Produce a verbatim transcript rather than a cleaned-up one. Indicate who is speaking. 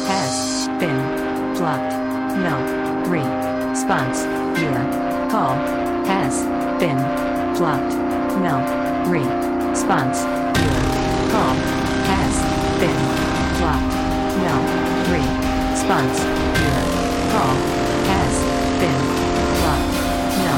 Speaker 1: has been blocked. No response. Your call has been blocked. No response. Your call has been blocked. No response. Your call has been